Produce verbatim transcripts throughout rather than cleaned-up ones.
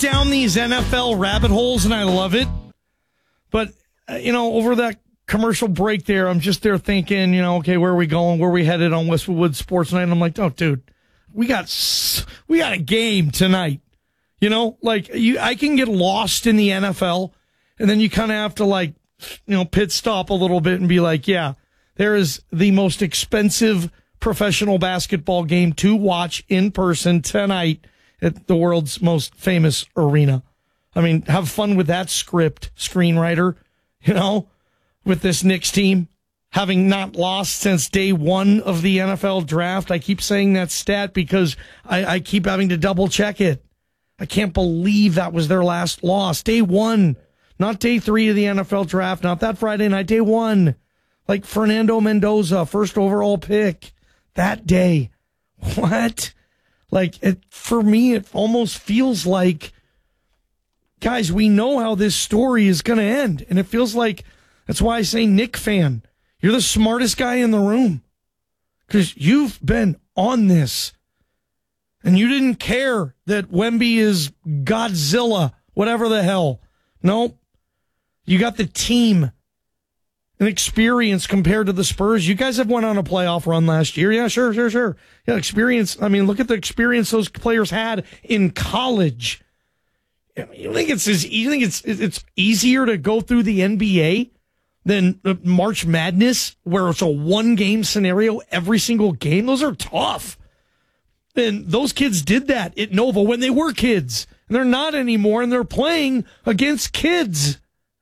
down these N F L rabbit holes, and I love it. But, uh, you know, over that commercial break there, I'm just there thinking, you know, okay, where are we going? Where are we headed on Westwood Sports Night? And I'm like, oh, dude, we got we got a game tonight. You know, like you, I can get lost in the N F L, and then you kind of have to, like, you know, pit stop a little bit and be like, yeah, there is the most expensive professional basketball game to watch in person tonight at the world's most famous arena. I mean, have fun with that script, screenwriter, you know, with this Knicks team, having not lost since day one of the N F L draft. I keep saying that stat because I, I keep having to double check it. I can't believe that was their last loss. Day one, not day three of the N F L draft, not that Friday night, day one. Like Fernando Mendoza, first overall pick that day. What? Like, it, for me, it almost feels like, guys, we know how this story is going to end. And it feels like, that's why I say Knick fan. You're the smartest guy in the room. Because you've been on this. And you didn't care that Wemby is Godzilla, whatever the hell. Nope. You got the team and experience compared to the Spurs. You guys have went on a playoff run last year. Yeah, sure, sure, sure. Yeah, experience. I mean, look at the experience those players had in college. You think it's as, you think it's it's easier to go through the N B A than March Madness, where it's a one game scenario every single game? Those are tough. And those kids did that at Nova when they were kids. And they're not anymore, and they're playing against kids.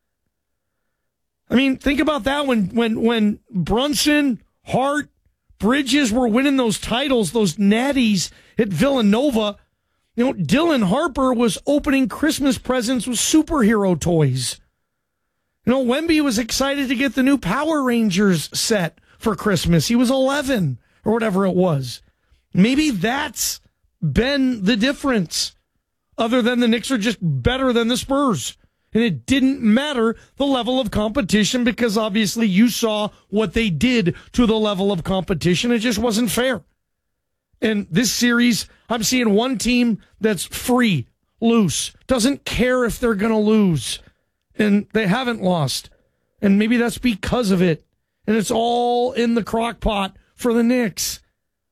I mean, think about that when when when Brunson, Hart, Bridges were winning those titles, those natties at Villanova. You know, Dylan Harper was opening Christmas presents with superhero toys. You know, Wemby was excited to get the new Power Rangers set for Christmas. He was eleven or whatever it was. Maybe that's been the difference, other than the Knicks are just better than the Spurs. And it didn't matter the level of competition because obviously you saw what they did to the level of competition. It just wasn't fair. And this series, I'm seeing one team that's free, loose, doesn't care if they're going to lose. And they haven't lost. And maybe that's because of it. And it's all in the crock pot for the Knicks.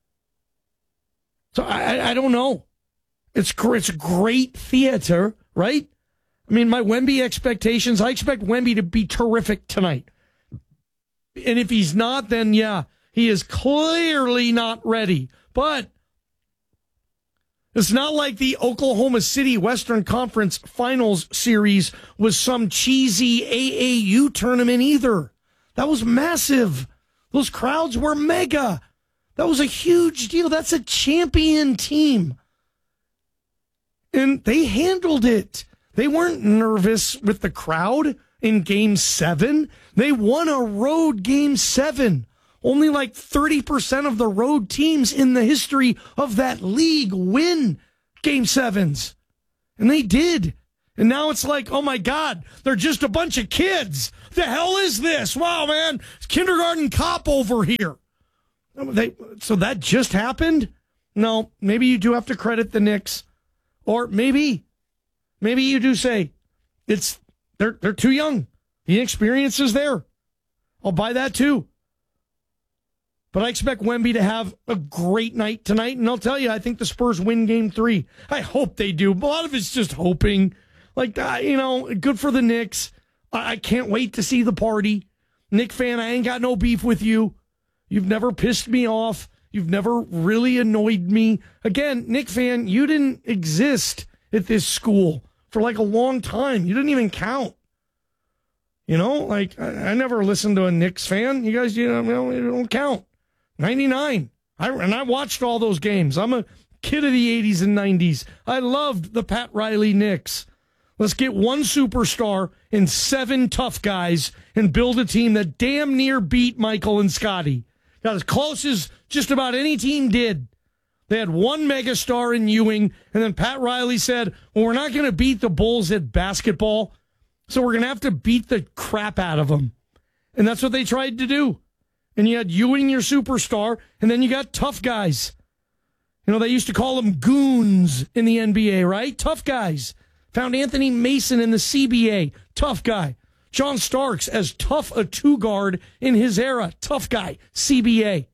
So I, I don't know. It's, it's great theater, right? I mean, my Wemby expectations, I expect Wemby to be terrific tonight. And if he's not, then yeah, he is clearly not ready. But it's not like the Oklahoma City Western Conference Finals series was some cheesy A A U tournament either. That was massive. Those crowds were mega. That was a huge deal. That's a champion team. And they handled it. They weren't nervous with the crowd in game seven. They won a road game seven. Only like thirty percent of the road teams in the history of that league win game sevens. And they did. And now it's like, oh my God, they're just a bunch of kids. The hell is this? Wow, man. It's kindergarten cop over here. They, so that just happened? No, maybe you do have to credit the Knicks. Or maybe... Maybe you do say it's they're they're too young. The experience is there. I'll buy that too. But I expect Wemby to have a great night tonight, and I'll tell you, I think the Spurs win game three. I hope they do. A lot of it's just hoping. Like, uh, you know, good for the Knicks. I-, I can't wait to see the party. Knick fan, I ain't got no beef with you. You've never pissed me off. You've never really annoyed me. Again, Knick fan, you didn't exist at this school for like a long time. You didn't even count. You know, like, I, I never listened to a Knicks fan. You guys, you know, you don't count. ninety-nine. I, and I watched all those games. I'm a kid of the eighties and nineties. I loved the Pat Riley Knicks. Let's get one superstar and seven tough guys and build a team that damn near beat Michael and Scotty. Got as close as just about any team did. They had one megastar in Ewing, and then Pat Riley said, well, we're not going to beat the Bulls at basketball, so we're going to have to beat the crap out of them. And that's what they tried to do. And you had Ewing, your superstar, and then you got tough guys. You know, they used to call them goons in the N B A, right? Tough guys. Found Anthony Mason in the C B A. Tough guy. John Starks, as tough a two-guard in his era. Tough guy. C B A.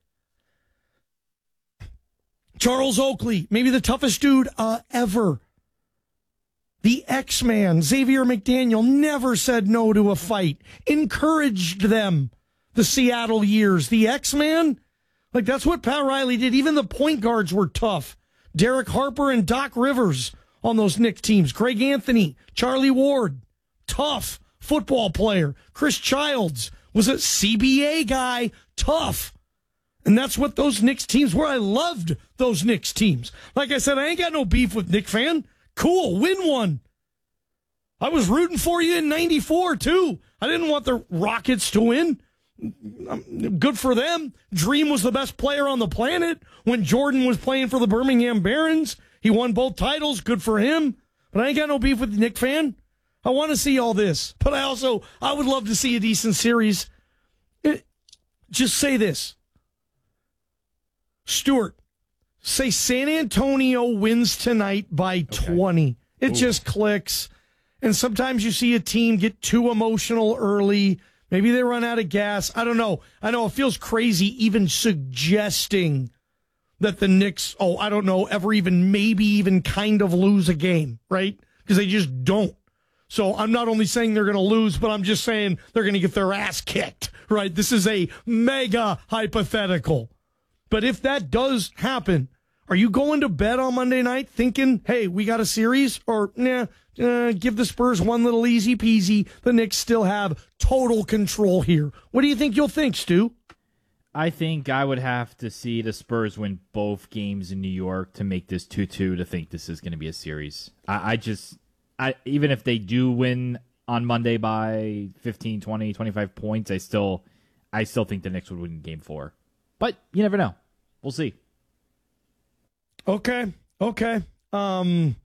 Charles Oakley, maybe the toughest dude uh, ever. The X-Man, Xavier McDaniel, never said no to a fight. Encouraged them. The Seattle years. The X-Man, like that's what Pat Riley did. Even the point guards were tough. Derek Harper and Doc Rivers on those Knicks teams. Greg Anthony, Charlie Ward, tough football player. Chris Childs was a C B A guy, tough. And that's what those Knicks teams were. I loved those Knicks teams. Like I said, I ain't got no beef with Knick fan. Cool, win one. I was rooting for you in ninety-four, too. I didn't want the Rockets to win. Good for them. Dream was the best player on the planet when Jordan was playing for the Birmingham Barons. He won both titles. Good for him. But I ain't got no beef with the Knick fan. I want to see all this. But I also, I would love to see a decent series. It, just say this. Stuart, say San Antonio wins tonight by twenty. It Ooh. Just clicks. And sometimes you see a team get too emotional early. Maybe they run out of gas. I don't know. I know it feels crazy even suggesting that the Knicks, oh, I don't know, ever even, maybe even kind of lose a game, right? Because they just don't. So I'm not only saying they're going to lose, but I'm just saying they're going to get their ass kicked, right? This is a mega hypothetical. But if that does happen, are you going to bed on Monday night thinking, hey, we got a series? Or, nah, uh, give the Spurs one little easy peasy. The Knicks still have total control here. What do you think you'll think, Stu? I think I would have to see the Spurs win both games in New York to make this two two to think this is going to be a series. I, I just, I even if they do win on Monday by fifteen, twenty, twenty-five points, I still, I still think the Knicks would win game four. But you never know. We'll see. Okay. Okay. Um,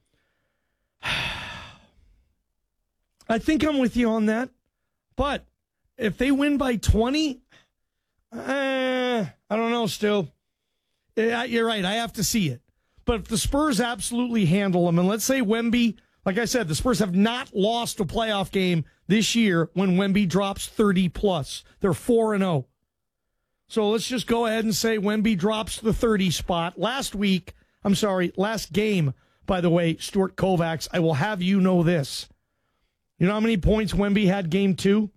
I think I'm with you on that. But if they win by twenty, uh, I don't know, Stu. Yeah, you're right. I have to see it. But if the Spurs absolutely handle them, and let's say Wemby, like I said, the Spurs have not lost a playoff game this year when Wemby drops thirty plus. They're four and oh. So let's just go ahead and say Wemby drops the thirty spot. Last week, I'm sorry, last game, by the way, Stuart Kovacs, I will have you know this. You know how many points Wemby had game two?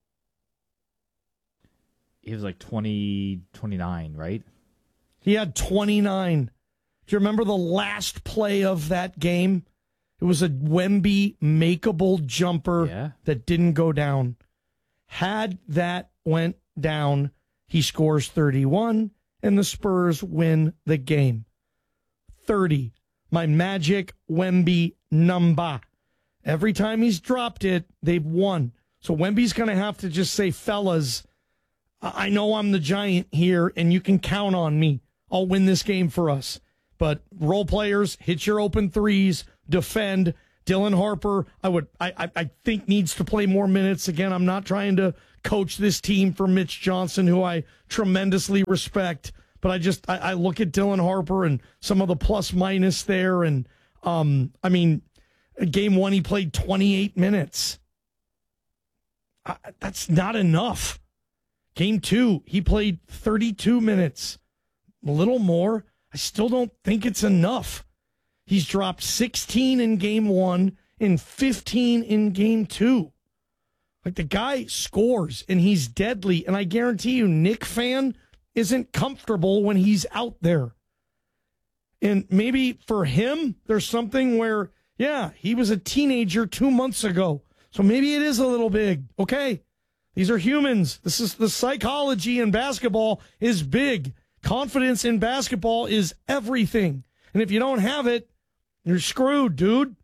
He was like twenty, twenty-nine, right? He had twenty-nine. Do you remember the last play of that game? It was a Wemby makeable jumper yeah. that didn't go down. Had that went down, he scores thirty-one, and the Spurs win the game. thirty. My magic Wemby number. Every time he's dropped it, they've won. So Wemby's going to have to just say, fellas, I know I'm the giant here, and you can count on me. I'll win this game for us. But role players, hit your open threes, defend. Dylan Harper, I would, I, I, I think needs to play more minutes. Again, I'm not trying to coach this team for Mitch Johnson, who I tremendously respect. But I just, I, I look at Dylan Harper and some of the plus minus there. And, um, I mean, game one, he played twenty-eight minutes. I, that's not enough. Game two, he played thirty-two minutes. A little more. I still don't think it's enough. He's dropped sixteen in game one and fifteen in game two. Like, the guy scores and he's deadly. And I guarantee you, Knick fan isn't comfortable when he's out there. And maybe for him, there's something where, yeah, he was a teenager two months ago. So maybe it is a little big. Okay. These are humans. This is the psychology in basketball is big. Confidence in basketball is everything. And if you don't have it, you're screwed, dude.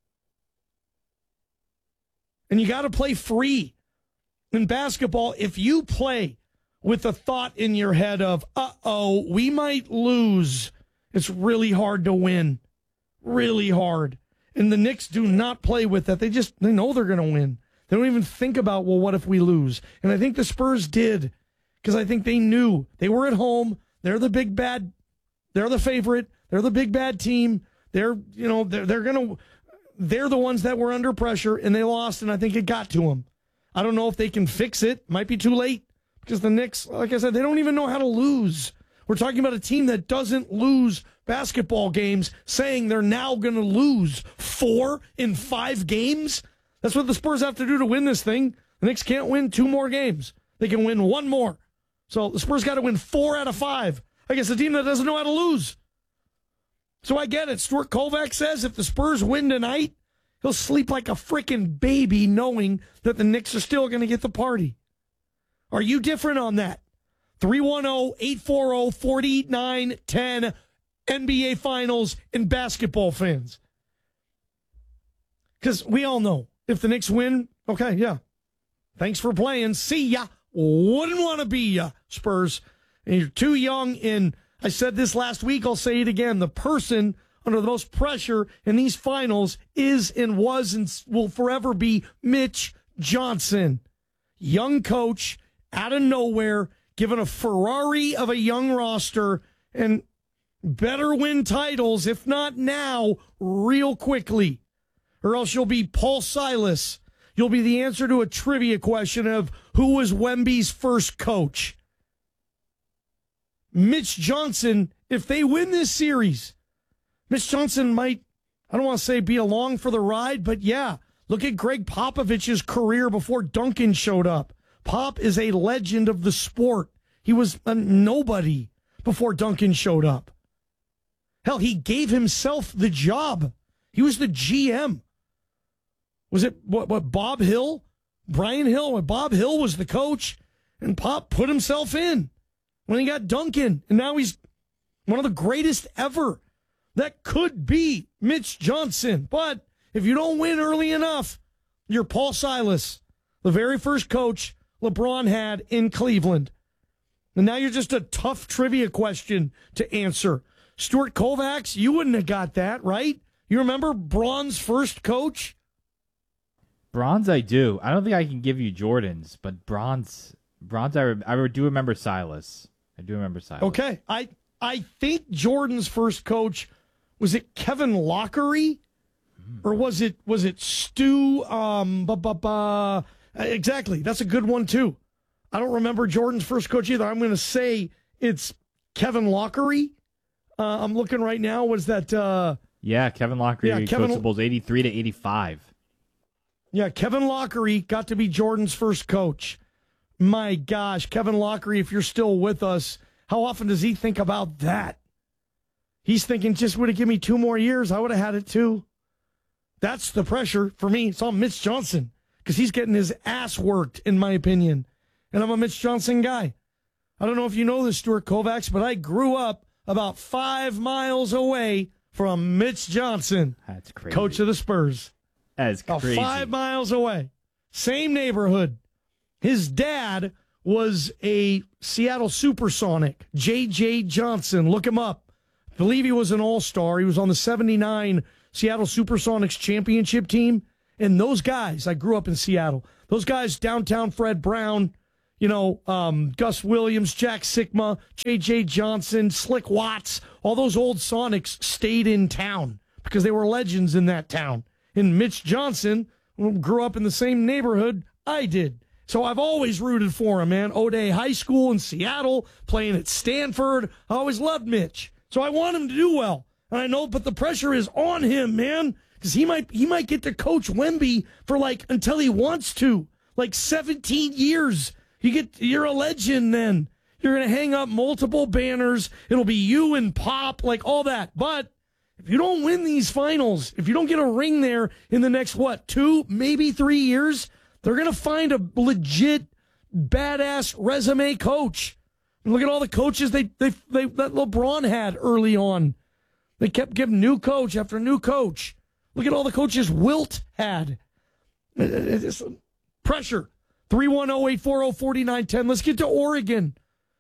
And you got to play free. In basketball, if you play with a thought in your head of, uh-oh, we might lose, it's really hard to win. Really hard. And the Knicks do not play with that. They just, they know they're going to win. They don't even think about, well, what if we lose? And I think the Spurs did, because I think they knew they were at home. They're the big bad. They're the favorite. They're the big bad team. They're, you know, they're, they're going to, they're the ones that were under pressure, and they lost, and I think it got to them. I don't know if they can fix it. Might be too late because the Knicks, like I said, they don't even know how to lose. We're talking about a team that doesn't lose basketball games, saying they're now going to lose four in five games. That's what the Spurs have to do to win this thing. The Knicks can't win two more games. They can win one more. So the Spurs got to win four out of five against a team that doesn't know how to lose. So I get it. Stuart Kovac says if the Spurs win tonight, he'll sleep like a freaking baby knowing that the Knicks are still going to get the party. Are you different on that? three one zero, eight four zero, four nine one zero N B A Finals and basketball fans. Because we all know if the Knicks win, okay, yeah. Thanks for playing. See ya. Wouldn't want to be ya, Spurs. And you're too young. And I said this last week. I'll say it again. The person under the most pressure in these finals is and was and will forever be Mitch Johnson. Young coach, out of nowhere, given a Ferrari of a young roster, and better win titles, if not now, real quickly. Or else you'll be Paul Silas. You'll be the answer to a trivia question of who was Wemby's first coach. Mitch Johnson, if they win this series, Mitch Johnson might, I don't want to say be along for the ride, but yeah, look at Greg Popovich's career before Duncan showed up. Pop is a legend of the sport. He was a nobody before Duncan showed up. Hell, he gave himself the job. He was the G M. Was it what, what Bob Hill? Brian Hill? When Bob Hill was the coach, and Pop put himself in when he got Duncan, and now he's one of the greatest ever. That could be Mitch Johnson. But if you don't win early enough, you're Paul Silas, the very first coach LeBron had in Cleveland. And now you're just a tough trivia question to answer. Stuart Kovacs, you wouldn't have got that, right? You remember Braun's first coach? Bronze, I do. I don't think I can give you Jordan's, but bronze, bronze, I, re- I do remember Silas. I do remember Silas. Okay. I I think Jordan's first coach, was it Kevin Lockery? Or was it was it Stu? Um, ba, ba, ba. Exactly. That's a good one, too. I don't remember Jordan's first coach either. I'm going to say it's Kevin Lockery. Uh, I'm looking right now. Was that? Uh, yeah, Kevin Lockery yeah, coached Kevin, the Bulls eighty-three to eighty-five. Yeah, Kevin Lockery got to be Jordan's first coach. My gosh, Kevin Lockery, if you're still with us, how often does he think about that? He's thinking, just would have given me two more years, I would have had it too. That's the pressure for me. It's on Mitch Johnson because he's getting his ass worked, in my opinion. And I'm a Mitch Johnson guy. I don't know if you know this, Stuart Kovacs, but I grew up about five miles away from Mitch Johnson. That's crazy. Coach of the Spurs. That's crazy. About five miles away. Same neighborhood. His dad was a Seattle Supersonic, J J Johnson. Look him up. I believe he was an all-star. He was on the seventy-nine Seattle Supersonics championship team. And those guys, I grew up in Seattle. Those guys, downtown Fred Brown, you know, um, Gus Williams, Jack Sikma, J J Johnson, Slick Watts, all those old Sonics stayed in town because they were legends in that town. And Mitch Johnson grew up in the same neighborhood I did. So I've always rooted for him, man. O'Day High School in Seattle, playing at Stanford. I always loved Mitch. So I want him to do well. And I know, but the pressure is on him, man. Because he might he might get to coach Wemby for like until he wants to. Like seventeen years. You get you're a legend then. You're gonna hang up multiple banners. It'll be you and Pop, like all that. But if you don't win these finals, if you don't get a ring there in the next, what, two, maybe three years, they're going to find a legit, badass resume coach. And look at all the coaches they, they, they that LeBron had early on. They kept giving new coach after new coach. Look at all the coaches Wilt had. It's pressure. three one zero, eight four zero, four nine one zero. Let's get to Oregon.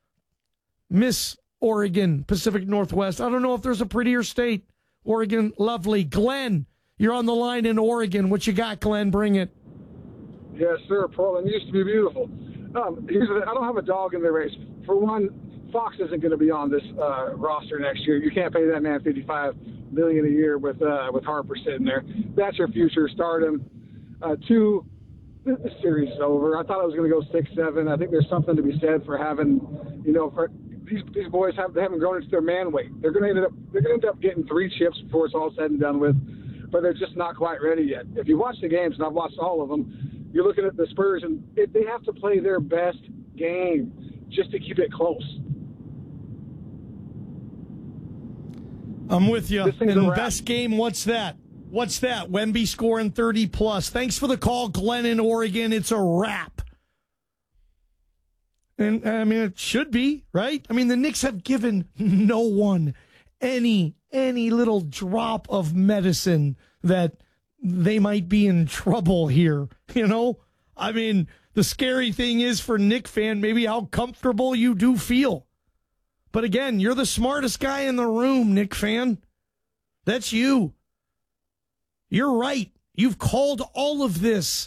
Miss Oregon, Pacific Northwest. I don't know if there's a prettier state. Oregon, lovely. Glenn, you're on the line in Oregon. What you got, Glenn? Bring it. Yes, sir. Portland used to be beautiful. Um, here's a, I don't have a dog in the race. For one, Fox isn't going to be on this uh, roster next year. You can't pay that man fifty-five million a year with uh, with Harper sitting there. That's your future. Stardom. Uh, two, the, the series is over. I thought it was going to go six, seven. I think there's something to be said for having, you know, for these these boys have they haven't grown into their man weight. They're going to end up they're going to end up getting three chips before it's all said and done with, but they're just not quite ready yet. If you watch the games, and I've watched all of them, you're looking at the Spurs, and it, they have to play their best game just to keep it close. I'm with you. This thing's And a wrap. best game, what's that? What's that? Wemby scoring thirty plus. Thanks for the call, Glenn in Oregon. It's a wrap. And, I mean, it should be, right? I mean, the Knicks have given no one any, any little drop of medicine that they might be in trouble here, you know? I mean, the scary thing is for Knick fan, maybe how comfortable you do feel. But again, you're the smartest guy in the room, Knick fan. That's you. You're right. You've called all of this.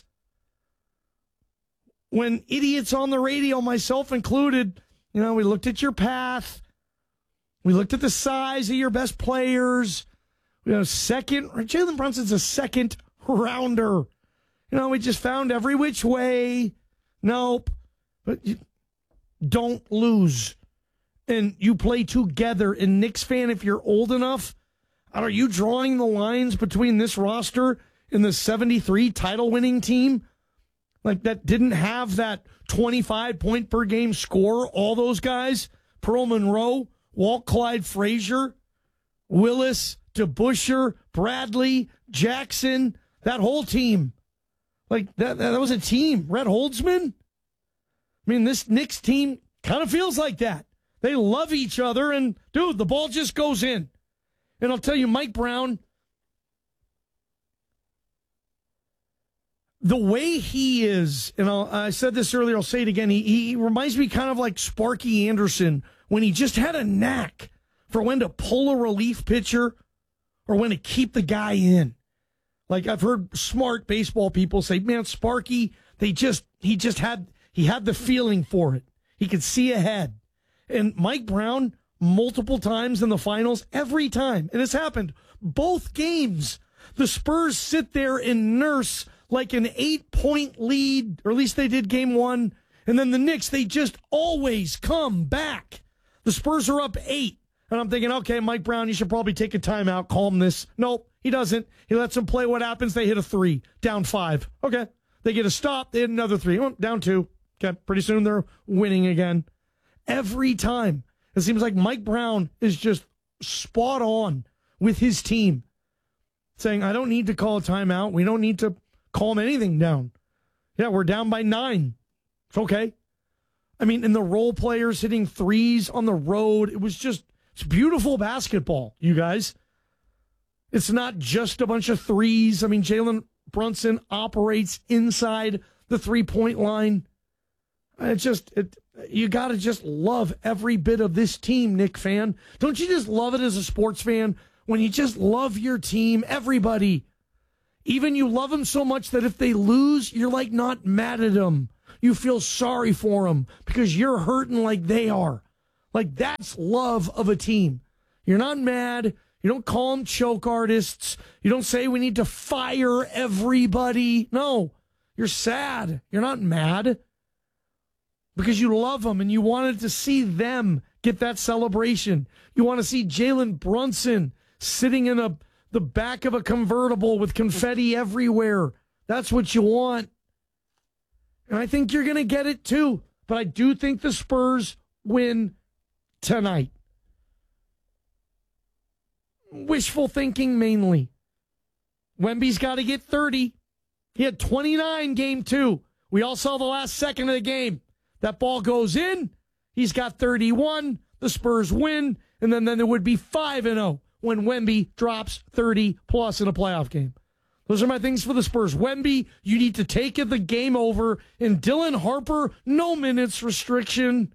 When idiots on the radio, myself included, you know, we looked at your path. We looked at the size of your best players. You know, second, Jalen Brunson's a second rounder. You know, we just found every which way. Nope. But you don't lose. And you play together. And Knicks fan, if you're old enough, are you drawing the lines between this roster and the seventy-three title-winning team? Like, that didn't have that twenty-five point per game score. All those guys, Pearl Monroe, Walt Clyde Frazier, Willis, DeBusschere, Bradley, Jackson, that whole team. Like, that, that was a team. Red Holtzman? I mean, this Knicks team kind of feels like that. They love each other, and, dude, the ball just goes in. And I'll tell you, Mike Brown, the way he is, and I'll, I said this earlier, I'll say it again, he, he reminds me kind of like Sparky Anderson when he just had a knack for when to pull a relief pitcher or when to keep the guy in. Like, I've heard smart baseball people say, man, Sparky, they just, he just had, he had the feeling for it. He could see ahead. And Mike Brown, multiple times in the finals, every time, and it's happened, both games, the Spurs sit there and nurse like an eight-point lead, or at least they did game one, and then the Knicks, they just always come back. The Spurs are up eight, and I'm thinking, okay, Mike Brown, you should probably take a timeout, calm this. Nope, he doesn't. He lets them play. What happens? They hit a three, down five. Okay, they get a stop, they hit another three, oh, down two. Okay, pretty soon they're winning again. Every time. It seems like Mike Brown is just spot on with his team, saying, I don't need to call a timeout. We don't need to calm anything down. Yeah, we're down by nine. It's okay. I mean, and the role players hitting threes on the road, it was just, it's beautiful basketball, you guys. It's not just a bunch of threes. I mean, Jalen Brunson operates inside the three-point line. It's just, it, you got to just love every bit of this team, Knick fan. Don't you just love it as a sports fan when you just love your team, everybody? Even you love them so much that if they lose, you're like not mad at them. You feel sorry for them because you're hurting like they are. Like, that's love of a team. You're not mad. You don't call them choke artists. You don't say we need to fire everybody. No, you're sad. You're not mad because you love them and you wanted to see them get that celebration. You want to see Jalen Brunson sitting in a the back of a convertible with confetti everywhere. That's what you want. And I think you're going to get it too. But I do think the Spurs win tonight. Wishful thinking mainly. Wemby's got to get thirty. He had twenty-nine game two. We all saw the last second of the game. That ball goes in. He's got thirty-one. The Spurs win. And then, then there would be five and oh when Wemby drops thirty plus in a playoff game. Those are my things for the Spurs. Wemby, you need to take it the game over. And Dylan Harper, no minutes restriction.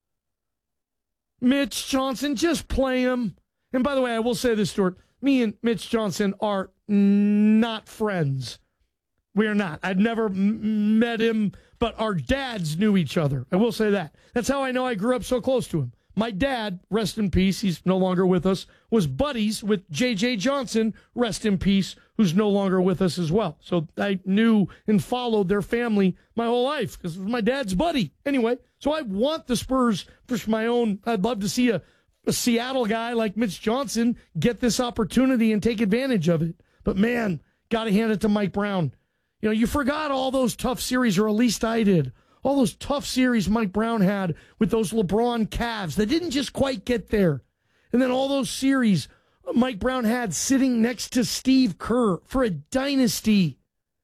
Mitch Johnson, just play him. And by the way, I will say this, Stuart. Me and Mitch Johnson are not friends. We are not. I've never m- met him, but our dads knew each other. I will say that. That's how I know I grew up so close to him. My dad, rest in peace, he's no longer with us, was buddies with J J. Johnson, rest in peace, who's no longer with us as well. So I knew and followed their family my whole life because it was my dad's buddy. Anyway, so I want the Spurs for my own. I'd love to see a, a Seattle guy like Mitch Johnson get this opportunity and take advantage of it. But man, got to hand it to Mike Brown. You know, you forgot all those tough series, or at least I did. All those tough series Mike Brown had with those LeBron Cavs that didn't just quite get there. And then all those series Mike Brown had sitting next to Steve Kerr for a dynasty.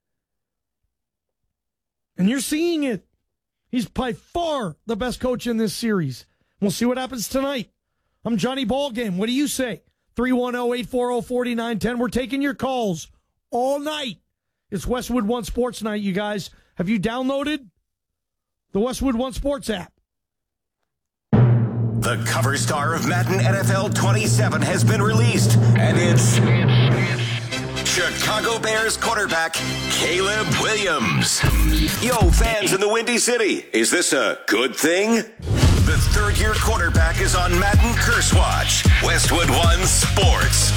And you're seeing it. He's by far the best coach in this series. We'll see what happens tonight. I'm Johnny Ballgame. What do you say? three one zero, eight four zero, four nine one zero. We're taking your calls all night. It's Westwood One Sports Night, you guys. Have you downloaded the Westwood One Sports app? The cover star of Madden N F L twenty-seven has been released, and it's Chicago Bears quarterback Caleb Williams. Yo, fans in the Windy City, is this a good thing? The third-year quarterback is on Madden Curse Watch. Westwood One Sports.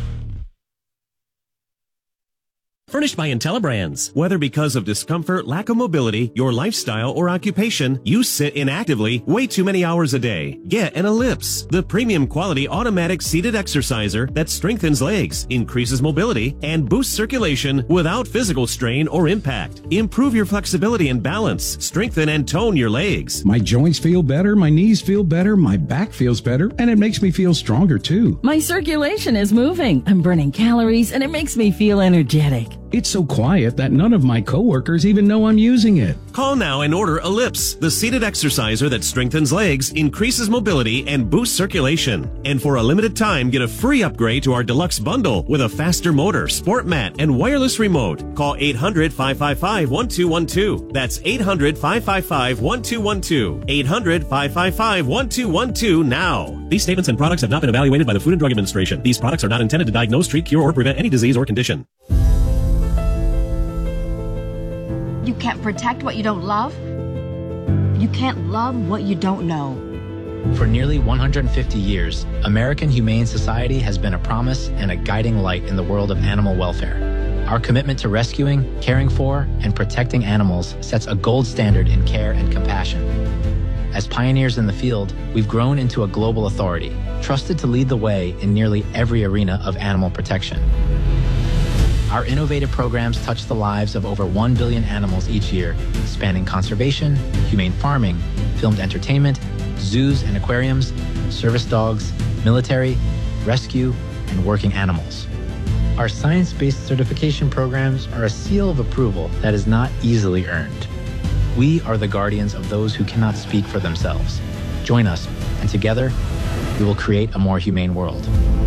Furnished by IntelliBrands. Whether because of discomfort, lack of mobility, your lifestyle, or occupation, you sit inactively way too many hours a day. Get an Ellipse, the premium quality automatic seated exerciser that strengthens legs, increases mobility, and boosts circulation without physical strain or impact. Improve your flexibility and balance. Strengthen and tone your legs. My joints feel better, my knees feel better, my back feels better, and it makes me feel stronger too. My circulation is moving. I'm burning calories, and it makes me feel energetic. It's so quiet that none of my coworkers even know I'm using it. Call now and order Ellipse, the seated exerciser that strengthens legs, increases mobility, and boosts circulation. And for a limited time, get a free upgrade to our deluxe bundle with a faster motor, sport mat, and wireless remote. Call eight hundred, five five five, one two one two. That's eight hundred, five five five, one two one two. eight hundred, five five five, one two one two now. These statements and products have not been evaluated by the Food and Drug Administration. These products are not intended to diagnose, treat, cure, or prevent any disease or condition. You can't protect what you don't love. You can't love what you don't know. For nearly one hundred fifty years, American Humane Society has been a promise and a guiding light in the world of animal welfare. Our commitment to rescuing, caring for, and protecting animals sets a gold standard in care and compassion. As pioneers in the field, we've grown into a global authority, trusted to lead the way in nearly every arena of animal protection. Our innovative programs touch the lives of over one billion animals each year, spanning conservation, humane farming, filmed entertainment, zoos and aquariums, service dogs, military, rescue, and working animals. Our science-based certification programs are a seal of approval that is not easily earned. We are the guardians of those who cannot speak for themselves. Join us, and together, we will create a more humane world.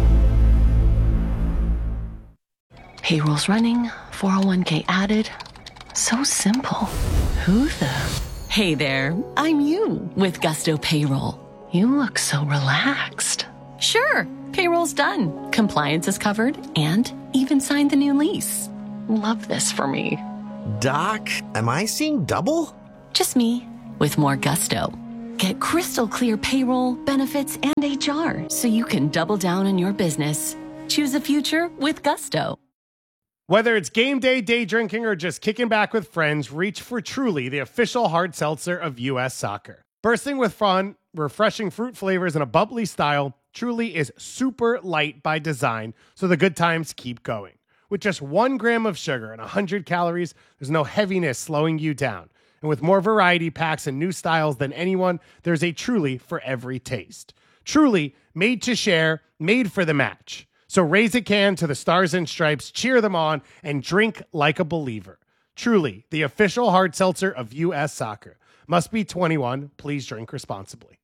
Payroll's running, four oh one k added. So simple. Who the? Hey there, I'm you with Gusto Payroll. You look so relaxed. Sure, payroll's done. Compliance is covered and even signed the new lease. Love this for me. Doc, am I seeing double? Just me with more gusto. Get crystal clear payroll, benefits, and H R so you can double down on your business. Choose a future with Gusto. Whether it's game day, day drinking, or just kicking back with friends, reach for Truly, the official hard seltzer of U S Soccer. Bursting with fun, refreshing fruit flavors, and a bubbly style, Truly is super light by design, so the good times keep going. With just one gram of sugar and one hundred calories, there's no heaviness slowing you down. And with more variety packs and new styles than anyone, there's a Truly for every taste. Truly, made to share, made for the match. So raise a can to the Stars and Stripes, cheer them on, and drink like a believer. Truly, the official hard seltzer of U S Soccer. Must be twenty-one. Please drink responsibly.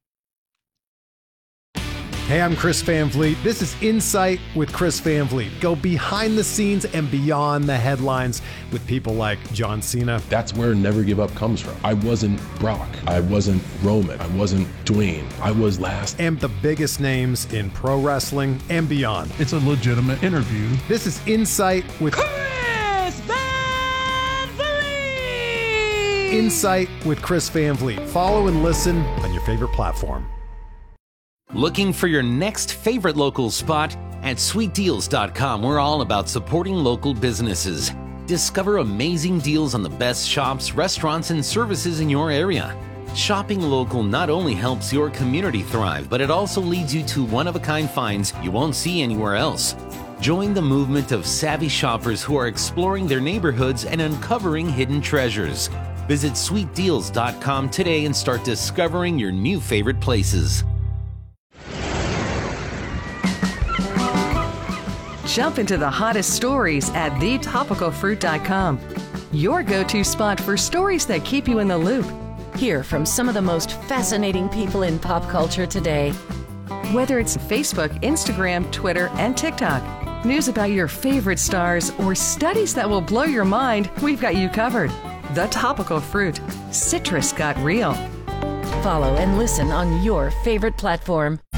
Hey, I'm Chris Van Vliet. This is Insight with Chris Van Vliet. Go behind the scenes and beyond the headlines with people like John Cena. That's where Never Give Up comes from. I wasn't Brock. I wasn't Roman. I wasn't Dwayne. I was last. And the biggest names in pro wrestling and beyond. It's a legitimate interview. This is Insight with Chris Van Vliet. Insight with Chris Van Vliet. Follow and listen on your favorite platform. Looking for your next favorite local spot? At sweet deals dot com, we're all about supporting local businesses. Discover amazing deals on the best shops, restaurants, and services in your area. Shopping local not only helps your community thrive, but it also leads you to one-of-a-kind finds you won't see anywhere else. Join the movement of savvy shoppers who are exploring their neighborhoods and uncovering hidden treasures. Visit sweet deals dot com today and start discovering your new favorite places. Jump into the hottest stories at the topical fruit dot com. Your go-to spot for stories that keep you in the loop. Hear from some of the most fascinating people in pop culture today. Whether it's Facebook, Instagram, Twitter, and TikTok, news about your favorite stars, or studies that will blow your mind, we've got you covered. The Topical Fruit. Citrus got real. Follow and listen on your favorite platform.